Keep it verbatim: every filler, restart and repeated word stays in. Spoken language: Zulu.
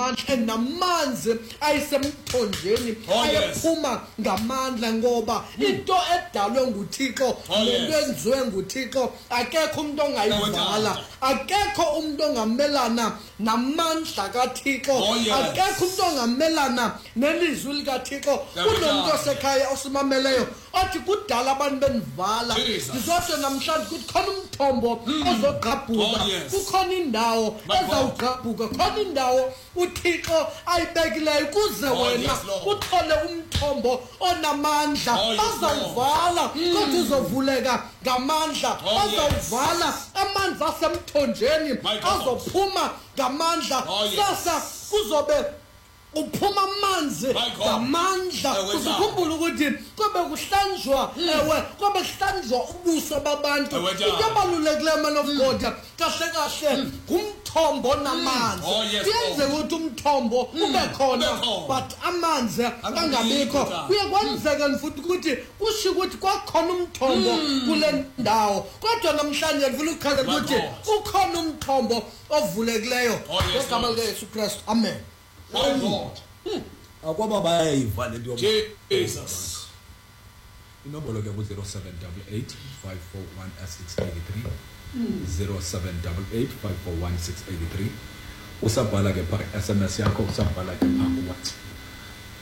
namandla namanzi ayisemthonjeni ayephuma ngamandla ngoba into edalwe nguThixo lento enziwe nguThixo akekho umuntu ongayivala akekho umuntu ongamelana namandla kaThixo akekho umuntu ongamelana nelizwi likaThixo kunomuntu osekhaya osimameleyo athi kudala abantu benivala ngizosho namhlanje kuthi khona umthombo ozogqabhuka kukhona indawo ezawugqabhuka khona indawo uThixo ayibekileyo kuze wena uthole umthombo onamandla azawuvala kodwa uzovuleka ngamandla azawuvala amanzi asemthonjeni azophuma ngamandla sasa kuzobe uphuma amanzi ngamandla uzukhumbula ukuthi kube kuhlanjwa ewe kube kuhlanjwa ubuso babantu into ebalulekileyo man of God kahle kahle ngumthombo namanzi yenze ukuthi umthombo ube khona but amanzi angabikho kuye kwenzeka futhi ukuthi kusho ukuthi kwakhona umthombo kule ndawo kodwa namhlanje ngifuna ukuchaza ukuthi ukhona umthombo ovulekileyo ngegama likaYesu Kristu amen. Oh Lord. Akwaba bayayiva le nto Jesus. Inombolo ke ku zero seven eight eight five four one six eight three zero seven eight eight five four one six eight three usabhala ke pa S M S yakho usabhala ke pa WhatsApp